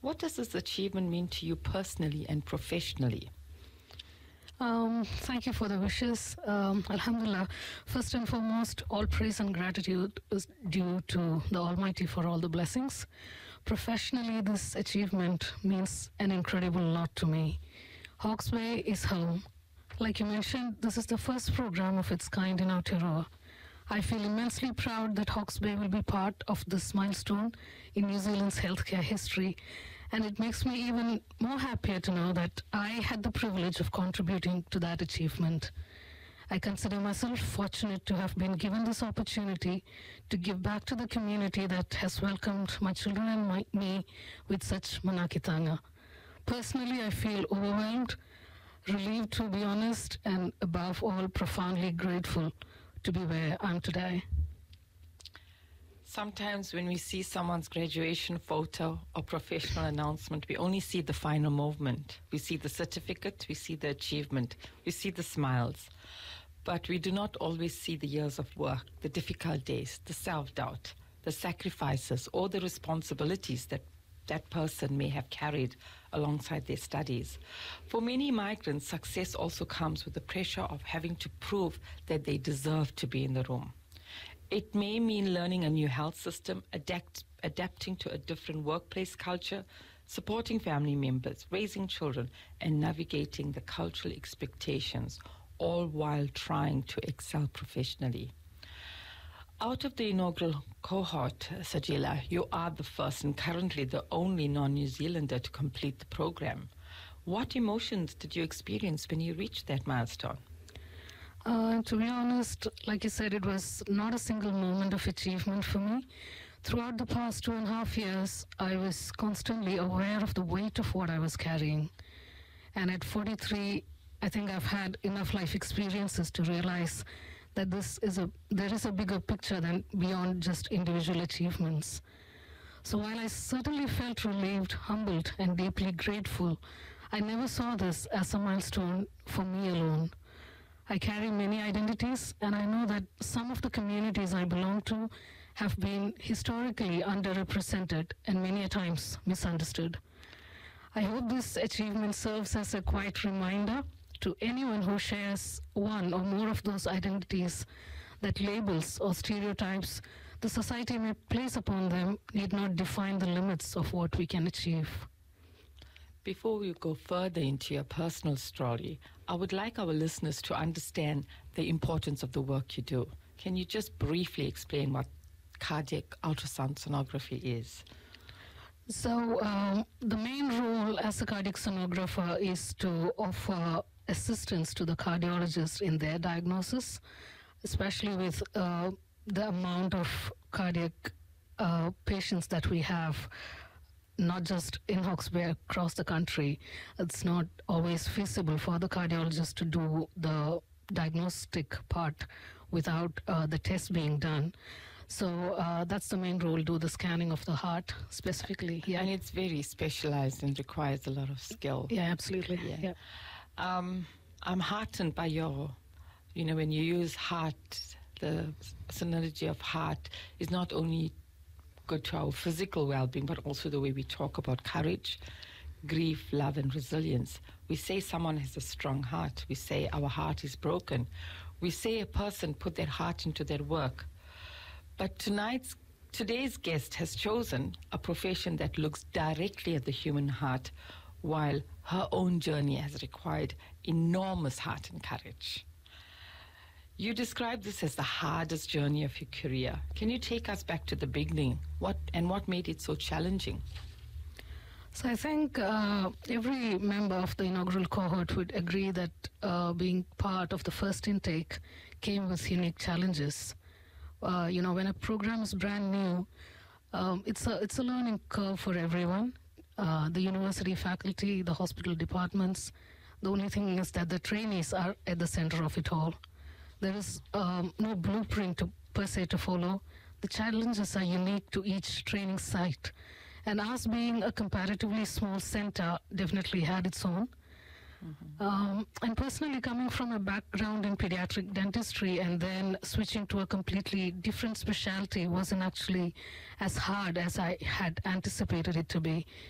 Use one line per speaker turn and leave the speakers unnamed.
What does this achievement mean to you personally and professionally?
Thank you for the wishes. Alhamdulillah, first and foremost, all praise and gratitude is due to the Almighty for all the blessings. Professionally, this achievement means an incredible lot to me. Hawke's Bay is home. Like you mentioned, this is the first program of its kind in Aotearoa. I feel immensely proud that Hawke's Bay will be part of this milestone in New Zealand's healthcare history, and it makes me even more happier to know that I had the privilege of contributing to that achievement. I consider myself fortunate to have been given this opportunity to give back to the community that has welcomed my children and me with such manakitanga. Personally, I feel overwhelmed, relieved to be honest, and above all, profoundly grateful to be where I am today.
Sometimes when we see someone's graduation photo or professional announcement, we only see the final moment. We see the certificate, we see the achievement, we see the smiles. But we do not always see the years of work, the difficult days, the self-doubt, the sacrifices, or the responsibilities that that person may have carried alongside their studies. For many migrants, success also comes with the pressure of having to prove that they deserve to be in the room. It may mean learning a new health system, adapting to a different workplace culture, supporting family members, raising children, and navigating the cultural expectations, all while trying to excel professionally. Out of the inaugural cohort, Sajila, you are the first and currently the only non-New Zealander to complete the program. What emotions did you experience when you reached that milestone?
To be honest, like you said, it was not a single moment of achievement for me. Throughout the past 2.5 years, I was constantly aware of the weight of what I was carrying. And at 43, I think I've had enough life experiences to realize that there is a bigger picture than beyond just individual achievements. So while I certainly felt relieved, humbled, and deeply grateful, I never saw this as a milestone for me alone. I carry many identities, and I know that some of the communities I belong to have been historically underrepresented and many a times misunderstood. I hope this achievement serves as a quiet reminder to anyone who shares one or more of those identities that labels or stereotypes the society may place upon them need not define the limits of what we can achieve.
Before we go further into your personal story, I would like our listeners to understand the importance of the work you do. Can you just briefly explain what cardiac ultrasound sonography is?
So the main role as a cardiac sonographer is to offer assistance to the cardiologist in their diagnosis, especially with the amount of cardiac patients that we have, not just in Hawke's Bay, across the country. It's not always feasible for the cardiologist to do the diagnostic part without the test being done. So that's the main role, do the scanning of the heart specifically. Yeah.
And it's very specialized and requires a lot of skill.
Yeah, absolutely. Yeah.
I'm heartened by when you use heart, the synergy of heart is not only good to our physical well-being, but also the way we talk about courage, grief, love, and resilience. We say someone has a strong heart. We say our heart is broken. We say a person put their heart into their work. But today's guest has chosen a profession that looks directly at the human heart, while her own journey has required enormous heart and courage. You describe this as the hardest journey of your career. Can you take us back to the beginning? What made it so challenging?
So I think every member of the inaugural cohort would agree that being part of the first intake came with unique challenges. When a program is brand new, it's a learning curve for everyone. The university faculty, the hospital departments. The only thing is that the trainees are at the center of it all. There is no blueprint per se to follow. The challenges are unique to each training site. And us being a comparatively small center definitely had its own. Mm-hmm. And personally, coming from a background in pediatric dentistry and then switching to a completely different specialty wasn't actually as hard as I had anticipated it to be.